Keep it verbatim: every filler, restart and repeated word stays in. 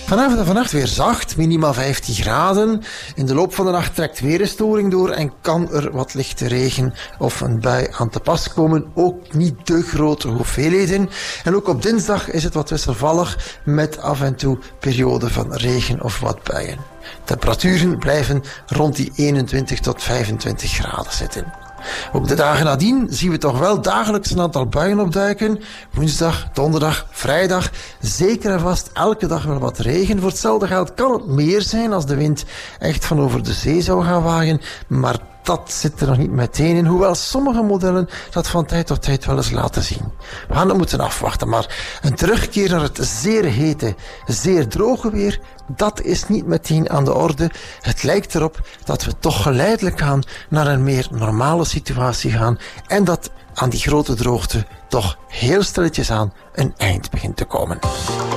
Vanavond en vannacht weer zacht, minimaal vijftien graden. In de loop van de nacht trekt weer een storing door en kan er wat lichte regen of een bui aan te pas komen. Ook niet te grote hoeveelheden. En ook op dinsdag is het wat wisselvallig met af en toe perioden van regen of wat buien. Temperaturen blijven rond die eenentwintig tot vijfentwintig graden zitten. Op de dagen nadien zien we toch wel dagelijks een aantal buien opduiken. Woensdag, donderdag, vrijdag. Zeker en vast elke dag wel wat regen. Voor hetzelfde geld kan het meer zijn als de wind echt van over de zee zou gaan waaien. Maar dat zit er nog niet meteen in, hoewel sommige modellen dat van tijd tot tijd wel eens laten zien. We gaan het moeten afwachten, maar een terugkeer naar het zeer hete, zeer droge weer, dat is niet meteen aan de orde. Het lijkt erop dat we toch geleidelijk aan naar een meer normale situatie gaan en dat aan die grote droogte toch heel stilletjes aan een eind begint te komen.